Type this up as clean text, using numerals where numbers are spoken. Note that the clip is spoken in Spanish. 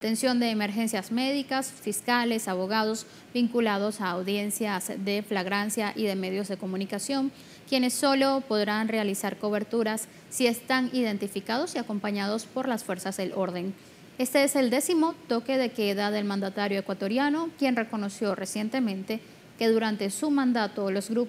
Atención de emergencias médicas, fiscales, abogados vinculados a audiencias de flagrancia y de medios de comunicación, quienes solo podrán realizar coberturas si están identificados y acompañados por las fuerzas del orden. Este es el 10º toque de queda del mandatario ecuatoriano, quien reconoció recientemente que durante su mandato los grupos